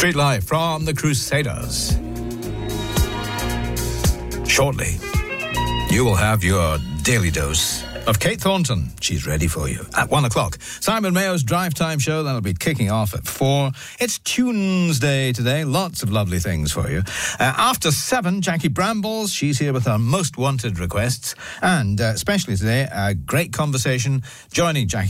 Street Life from the Crusaders. Shortly, you will have your daily dose of Kate Thornton. She's ready for you at 1 o'clock. Simon Mayo's Drive Time Show, that'll be kicking off at 4. It's Tunes Day today. Lots of lovely things for you. After 7, Jackie Brambles. She's here with her most wanted requests. And especially today, a great conversation joining Jackie.